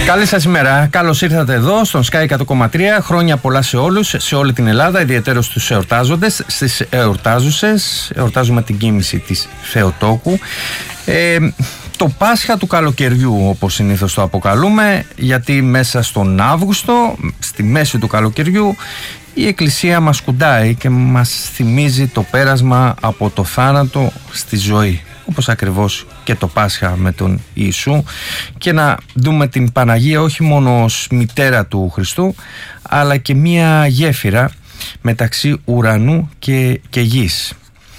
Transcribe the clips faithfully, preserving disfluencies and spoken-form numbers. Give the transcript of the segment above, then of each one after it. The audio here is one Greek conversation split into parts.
Καλή σας ημέρα. Καλώς ήρθατε εδώ στον Sky εκατό κόμμα τρία. Χρόνια πολλά σε όλους, σε όλη την Ελλάδα, ιδιαίτερα στους εορτάζοντες, στις εορτάζουσες. Εορτάζουμε την κοίμηση της Θεοτόκου. Ε, το Πάσχα του καλοκαιριού, όπως συνήθως το αποκαλούμε, γιατί μέσα στον Αύγουστο, στη μέση του καλοκαιριού, η Εκκλησία μας κουντάει και μας θυμίζει το πέρασμα από το θάνατο στη ζωή, όπως ακριβώς και το Πάσχα με τον Ιησού, και να δούμε την Παναγία όχι μόνο ως μητέρα του Χριστού, αλλά και μία γέφυρα μεταξύ ουρανού και, και γης.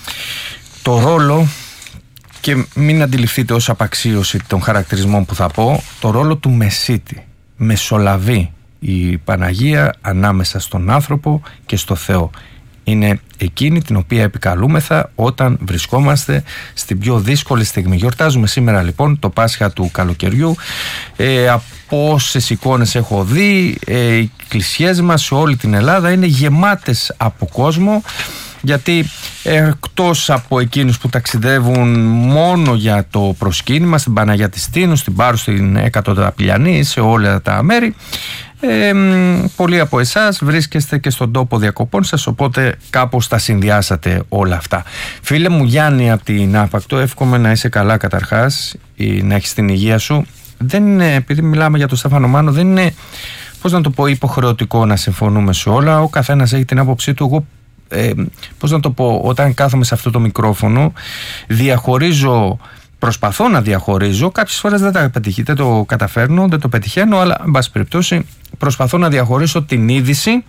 Το ρόλο, και μην αντιληφθείτε ως απαξίωση των χαρακτηρισμών που θα πω, το ρόλο του μεσίτη, μεσολαβεί η Παναγία ανάμεσα στον άνθρωπο και στο Θεό. Είναι εκείνη την οποία επικαλούμεθα όταν βρισκόμαστε στην πιο δύσκολη στιγμή. Γιορτάζουμε σήμερα λοιπόν το Πάσχα του καλοκαιριού. Ε, από όσες εικόνες έχω δει, ε, οι εκκλησιές μας σε όλη την Ελλάδα είναι γεμάτες από κόσμο, γιατί εκτός από εκείνους που ταξιδεύουν μόνο για το προσκύνημα, στην Παναγία της Τίνου, στην Πάρου, στην Εκατοταπηλιανή, σε όλα τα μέρη, Ε, πολλοί από εσάς βρίσκεστε και στον τόπο διακοπών σας, οπότε κάπως τα συνδυάσατε όλα αυτά. Φίλε μου Γιάννη από την Άφακτο, εύχομαι να είσαι καλά καταρχάς, να έχεις την υγεία σου. Δεν είναι, επειδή μιλάμε για τον Στέφανο Μάνο, δεν είναι, πώς να το πω, υποχρεωτικό να συμφωνούμε σε όλα. Ο καθένας έχει την άποψή του. Εγώ, ε, πώς να το πω, όταν κάθομαι σε αυτό το μικρόφωνο, διαχωρίζω. Προσπαθώ να διαχωρίζω, κάποιες φορές δεν τα πετυχεί, δεν το καταφέρνω, δεν το πετυχαίνω, αλλά εν πάση περιπτώσει προσπαθώ να διαχωρίσω την είδηση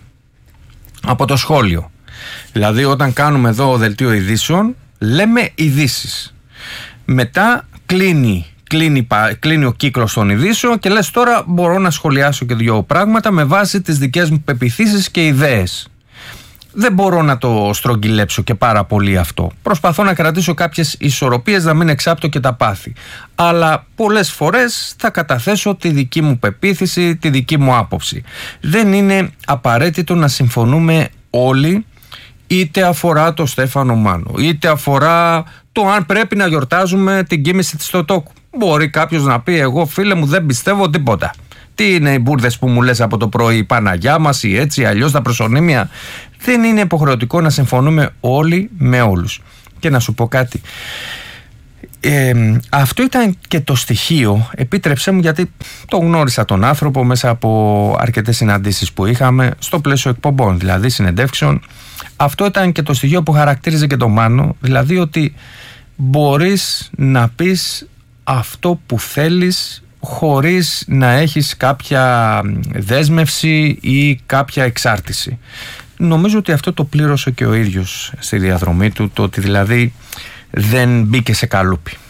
από το σχόλιο. Δηλαδή όταν κάνουμε εδώ δελτίο ειδήσεων, λέμε ειδήσεις. Μετά κλείνει, κλείνει, κλείνει ο κύκλος των ειδήσεων και λες τώρα μπορώ να σχολιάσω και δύο πράγματα με βάση τις δικές μου πεποιθήσεις και ιδέες. Δεν μπορώ να το στρογγυλέψω και πάρα πολύ αυτό. Προσπαθώ να κρατήσω κάποιες ισορροπίες, να μην εξάπτω και τα πάθη. Αλλά πολλές φορές θα καταθέσω τη δική μου πεποίθηση, τη δική μου άποψη. Δεν είναι απαραίτητο να συμφωνούμε όλοι, είτε αφορά το Στέφανο Μάνο, είτε αφορά το αν πρέπει να γιορτάζουμε την κοίμηση της Θεοτόκου. Μπορεί κάποιος να πει, εγώ φίλε μου δεν πιστεύω τίποτα. Τι είναι οι μπουρδες που μου λες από το πρωί, η Παναγιά μας ή έτσι, αλλιώς τα προσωνύμια. Δεν είναι υποχρεωτικό να συμφωνούμε όλοι με όλους. Και να σου πω κάτι. Ε, αυτό ήταν και το στοιχείο, επίτρεψέ μου, γιατί το γνώρισα τον άνθρωπο μέσα από αρκετές συναντήσεις που είχαμε στο πλαίσιο εκπομπών, δηλαδή συνεντεύξεων. Αυτό ήταν και το στοιχείο που χαρακτήριζε και τον Μάνο, δηλαδή ότι μπορείς να πεις αυτό που θέλεις χωρίς να έχεις κάποια δέσμευση ή κάποια εξάρτηση. Νομίζω ότι αυτό το πλήρωσε και ο ίδιος στη διαδρομή του, το ότι δηλαδή δεν μπήκε σε καλούπι.